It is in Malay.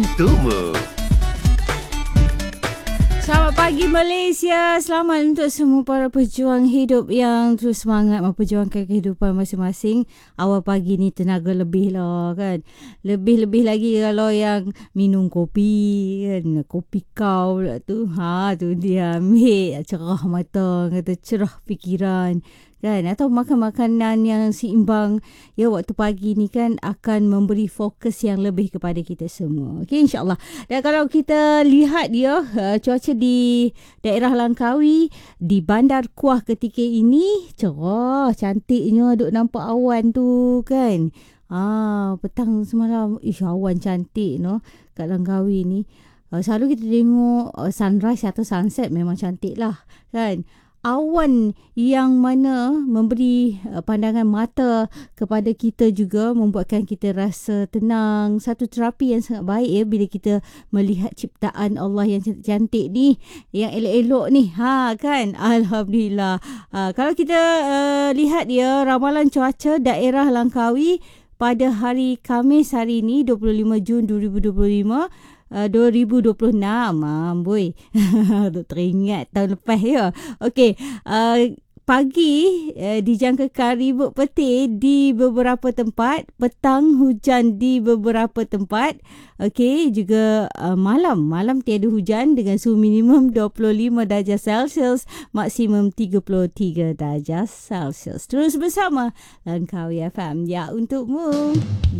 Tumu. Selamat pagi Malaysia. Selamat untuk semua para pejuang hidup yang terus semangat memperjuangkan kehidupan masing-masing. Awal pagi ni tenaga lebih lah kan. Lebih-lebih lagi kalau yang minum kopi kan. Kopi kau pula tu. Tu dia ambil cerah mata, kata cerah fikiran kan, atau makan makanan yang seimbang ya waktu pagi ni kan akan memberi fokus yang lebih kepada kita semua. Okey, insya-Allah. Dan kalau kita lihat dia cuaca di daerah Langkawi, di Bandar Kuah ketika ini cerah, cantiknya duk nampak awan tu kan. Petang semalam awan cantik no kat Langkawi ni. Selalu kita tengok sunrise atau sunset memang cantik lah kan. Awan yang mana memberi pandangan mata kepada kita juga membuatkan kita rasa tenang. Satu terapi yang sangat baik ya bila kita melihat ciptaan Allah yang cantik-cantik ni, yang elok-elok ni. Kan? Alhamdulillah. Kalau kita lihat dia ramalan cuaca daerah Langkawi pada hari Khamis hari ni 25 Jun 2025. 2026 boy. Teringat tahun lepas ya. Okey, pagi dijangkakan ribut petir di beberapa tempat, petang hujan di beberapa tempat. Okey, juga malam tiada hujan dengan suhu minimum 25 darjah Celsius, maksimum 33 darjah Celsius. Terus bersama Langkawi FM ya untukmu.